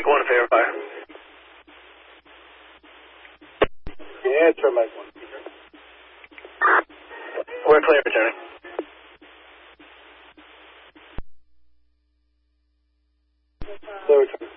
Mike 1 to favor fire. Yeah, turn Mike 1. We're clear returning. Clear return.